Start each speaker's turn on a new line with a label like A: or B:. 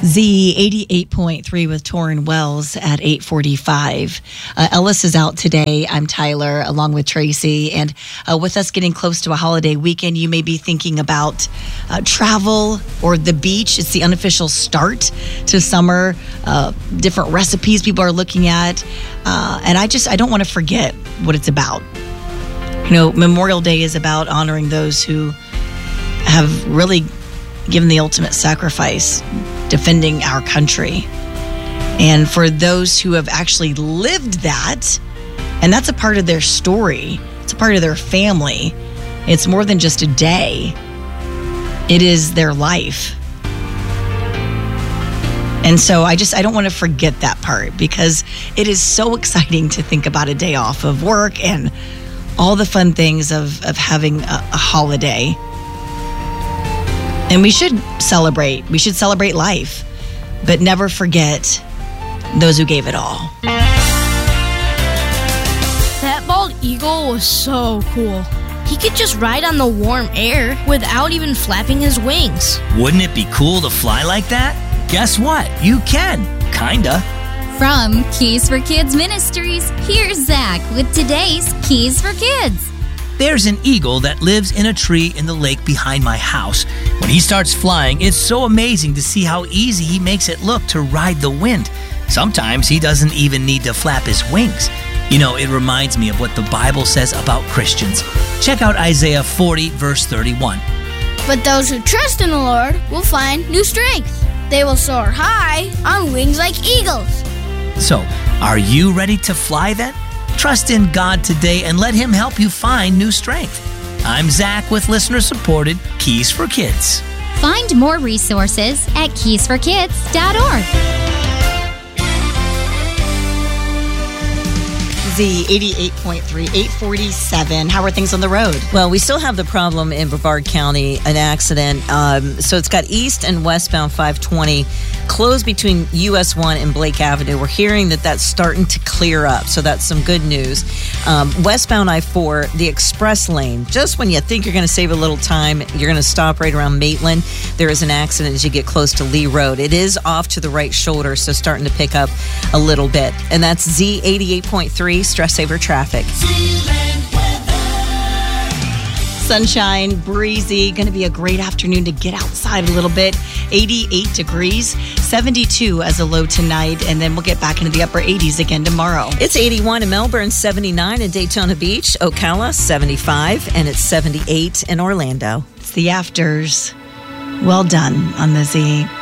A: Z88.3 with Torrin Wells at 8:45. Ellis is out today. I'm Tyler, along with Tracy. And with us getting close to a holiday weekend, you may be thinking about travel or the beach. It's the unofficial start to summer. Different recipes people are looking at. And I don't want to forget what it's about. You know, Memorial Day is about honoring those who have really given the ultimate sacrifice, defending our country. And for those who have actually lived that, and that's a part of their story, it's a part of their family. It's more than just a day. It is their life. And so I don't want to forget that part, because it is so exciting to think about a day off of work and all the fun things of having a holiday. And we should celebrate. We should celebrate life, but never forget those who gave it all.
B: That bald eagle was so cool. He could just ride on the warm air without even flapping his wings.
C: Wouldn't it be cool to fly like that? Guess what? You can. Kinda.
D: From Keys for Kids Ministries, here's Zach with today's Keys for Kids.
C: There's an eagle that lives in a tree in the lake behind my house. When he starts flying, it's so amazing to see how easy he makes it look to ride the wind. Sometimes he doesn't even need to flap his wings. You know, it reminds me of what the Bible says about Christians. Check out Isaiah 40, verse 31.
B: But those who trust in the Lord will find new strength. They will soar high on wings like eagles.
C: So, are you ready to fly then? Trust in God today and let Him help you find new strength. I'm Zach with listener-supported Keys for Kids.
D: Find more resources at keysforkids.org.
A: Z88.3, 847. How are things on the road?
E: Well, we still have the problem in Brevard County, an accident. So it's got east and westbound 520 closed between US 1 and Blake Avenue. We're hearing that that's starting to clear up, so that's some good news. Westbound I-4, the express lane, just when you think you're going to save a little time, you're going to stop right around Maitland. There is an accident as you get close to Lee Road. It is off to the right shoulder, so starting to pick up a little bit. And that's Z88.3, Stress Saver Traffic.
A: Sunshine, breezy, going to be a great afternoon to get outside a little bit. 88 degrees, 72 as a low tonight, and then we'll get back into the upper 80s again tomorrow.
E: It's 81 in Melbourne, 79 in Daytona Beach, Ocala, 75, and it's 78 in Orlando.
A: It's the afters. Well done on the Z.